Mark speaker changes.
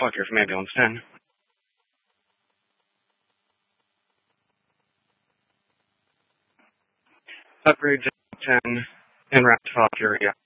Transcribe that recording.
Speaker 1: Talk here from Ambulance 10. Upgrade 10 en route to Valkyria.